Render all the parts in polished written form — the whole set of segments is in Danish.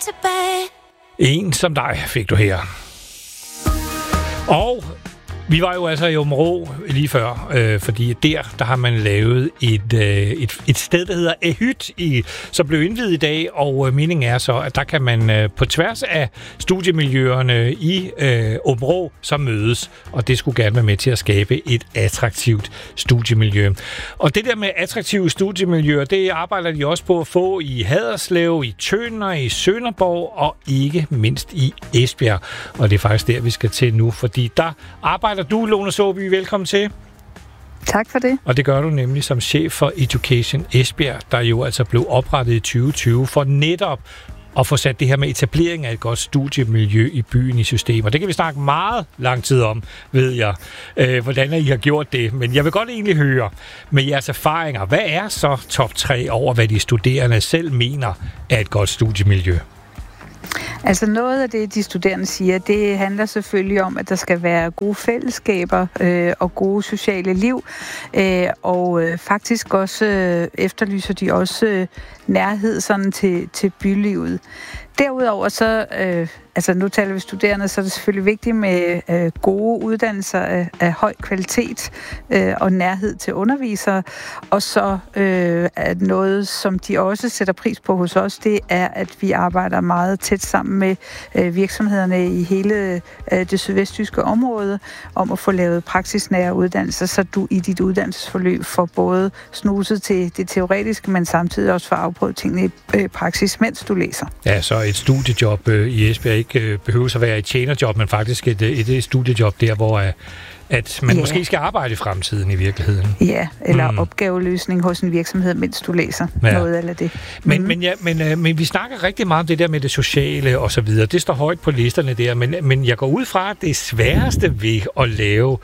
tilbage. En som dig fik du her. Og vi var jo altså i Aabenraa lige før, fordi der har man lavet et sted, der hedder Ehyt, som blev indviet i dag, og meningen er så, at der kan man på tværs af studiemiljøerne i Aabenraa så mødes, og det skulle gerne være med til at skabe et attraktivt studiemiljø. Og det der med attraktive studiemiljøer, det arbejder de også på at få i Haderslev, i Tønder, i Sønderborg og ikke mindst i Esbjerg. Og det er faktisk der, vi skal til nu, fordi der arbejder du, Lone Saabye, velkommen til. Tak for det. Og det gør du nemlig som chef for Education Esbjerg, der jo altså blev oprettet i 2020 for netop at få sat det her med etablering af et godt studiemiljø i byen i systemer. Det kan vi snakke meget lang tid om, ved jeg, hvordan I har gjort det. Men jeg vil godt egentlig høre med jeres erfaringer, hvad er så top 3 over, hvad de studerende selv mener er et godt studiemiljø? Altså noget af det, de studerende siger, det handler selvfølgelig om, at der skal være gode fællesskaber og gode sociale liv. Og faktisk også efterlyser de også nærhed sådan til bylivet. Derudover så, altså nu taler vi studerende, så er det selvfølgelig vigtigt med gode uddannelser af høj kvalitet og nærhed til undervisere. Og så at noget, som de også sætter pris på hos os, det er, at vi arbejder meget tæt sammen med virksomhederne i hele det sydvestjyske område om at få lavet praksisnære uddannelser, så du i dit uddannelsesforløb får både snuset til det teoretiske, men samtidig også får afprøvet tingene i praksis, mens du læser. Ja, så et studiejob i Esbjerg ikke behøver at være et tjenerjob, men faktisk et studiejob der, hvor at man måske skal arbejde i fremtiden i virkeligheden. Ja, eller opgaveløsning hos en virksomhed, mens du læser noget eller det. Men vi snakker rigtig meget om det der med det sociale og så videre. Det står højt på listerne der, men jeg går ud fra, at det sværeste ved at lave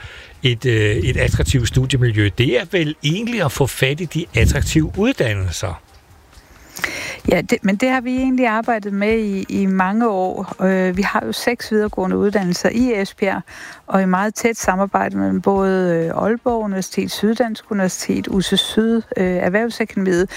et attraktivt studiemiljø, det er vel egentlig at få fat i de attraktive uddannelser. Ja, men det har vi egentlig arbejdet med i mange år. Vi har jo 6 videregående uddannelser i Esbjerg, og i meget tæt samarbejde med både Aalborg Universitet, Syddansk Universitet, UC Syd, Erhvervsakademiet,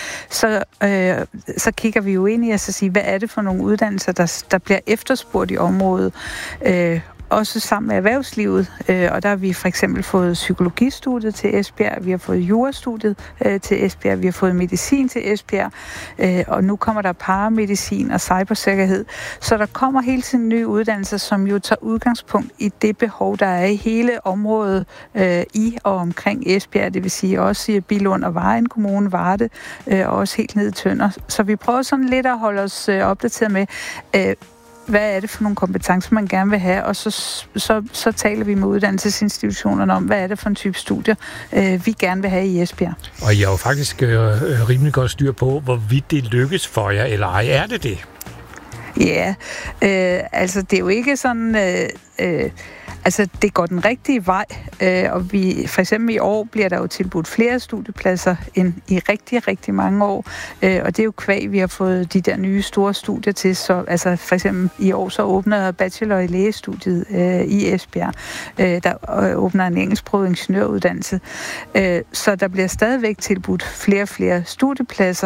så kigger vi jo ind i at sige, hvad er det for nogle uddannelser, der bliver efterspurgt i området. Også sammen med erhvervslivet, og der har vi for eksempel fået psykologistudiet til Esbjerg, vi har fået jurastudiet til Esbjerg, vi har fået medicin til Esbjerg, og nu kommer der paramedicin og cybersikkerhed. Så der kommer hele tiden nye uddannelser, som jo tager udgangspunkt i det behov, der er i hele området i og omkring Esbjerg, det vil sige også i Billund og Vejen Kommune, Varde, og også helt ned i Tønder. Så vi prøver sådan lidt at holde os opdateret med, hvad er det for nogle kompetencer, man gerne vil have, og så taler vi med uddannelsesinstitutionerne om, hvad er det for en type studier, vi gerne vil have i Esbjerg. Og jeg har jo faktisk rimelig godt styr på, hvorvidt det lykkes for jer, eller ej. Er det det? Ja, altså det er jo ikke sådan... Altså, det går den rigtige vej, og for eksempel i år bliver der jo tilbudt flere studiepladser end i rigtig, rigtig mange år, og det er jo kvæg, vi har fået de der nye store studier til, så altså for eksempel i år så åbner bachelor i lægestudiet i Esbjerg, der åbner en engelsksproget ingeniøruddannelse, så der bliver stadigvæk tilbudt flere og flere studiepladser,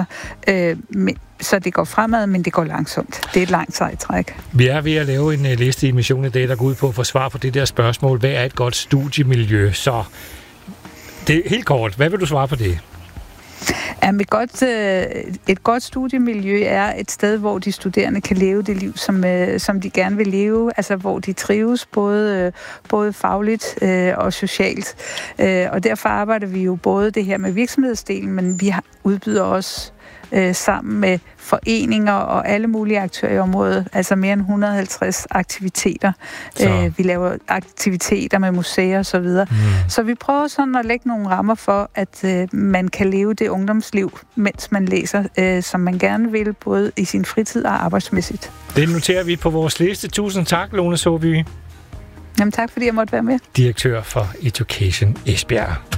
så det går fremad, men det går langsomt. Det er et langt sejt træk. Vi er ved at lave en liste i Mission i dag, der går ud på at få svar på det der spørgsmål. Hvad er et godt studiemiljø? Så det er helt kort. Hvad vil du svare på det? Jamen, et godt studiemiljø er et sted, hvor de studerende kan leve det liv, som de gerne vil leve, altså hvor de trives både fagligt og socialt. Og derfor arbejder vi jo både det her med virksomhedsdelen, men vi udbyder også sammen med foreninger og alle mulige aktører i området, altså mere end 150 aktiviteter. Vi laver aktiviteter med museer og så videre. Så vi prøver sådan at lægge nogle rammer for, at man kan leve det ungdomsliv, mens man læser, som man gerne vil, både i sin fritid og arbejdsmæssigt. Det noterer vi på vores liste. Tusind tak, Lone Saabye. Jamen tak, fordi jeg måtte være med. Direktør for Education Esbjerg.